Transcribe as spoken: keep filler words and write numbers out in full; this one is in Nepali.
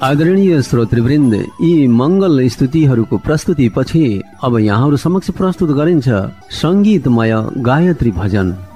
आदरणीय श्रोतृवृन्द, यी मंगल स्तुतिहरूको प्रस्तुति पछि अब यहाँहरू समक्ष प्रस्तुत गरिन्छ संगीतमय गायत्री भजन।